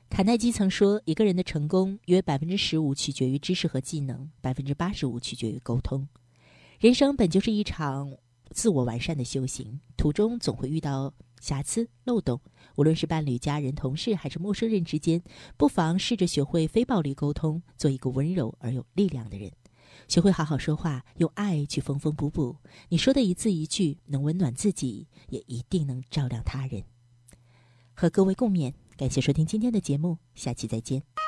卡耐基曾说，一个人的成功约15%取决于知识和技能，85%取决于沟通。人生本就是一场自我完善的修行，途中总会遇到瑕疵漏洞，无论是伴侣、家人、同事还是陌生人之间，不妨试着学会非暴力沟通，做一个温柔而有力量的人。学会好好说话，用爱去缝缝补补，你说的一字一句能温暖自己，也一定能照亮他人。和各位共勉，感谢收听今天的节目，下期再见。